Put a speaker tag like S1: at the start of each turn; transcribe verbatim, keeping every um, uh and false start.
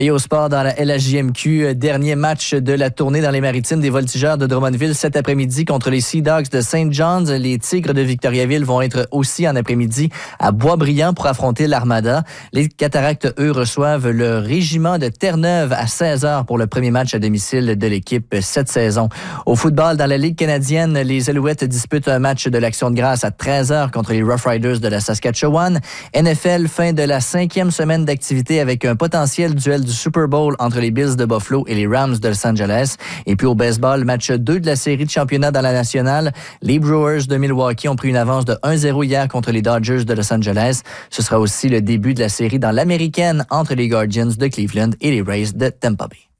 S1: Et au sport, dans la L H J M Q, dernier match de la tournée dans les Maritimes des Voltigeurs de Drummondville cet après-midi contre les Sea Dogs de Saint John's. Les Tigres de Victoriaville vont être aussi en après-midi à Boisbriand pour affronter l'Armada. Les Cataractes, eux, reçoivent le Régiment de Terre-Neuve à seize heures pour le premier match à domicile de l'équipe cette saison. Au football, dans la Ligue canadienne, les Alouettes disputent un match de l'Action de grâce à treize heures contre les Rough Riders de la Saskatchewan. N F L, fin de la cinquième semaine d'activité avec un potentiel duel du Super Bowl entre les Bills de Buffalo et les Rams de Los Angeles. Et puis au baseball, match deux de la série de championnat dans la nationale. Les Brewers de Milwaukee ont pris une avance de un zéro hier contre les Dodgers de Los Angeles. Ce sera aussi le début de la série dans l'américaine entre les Guardians de Cleveland et les Rays de Tampa Bay.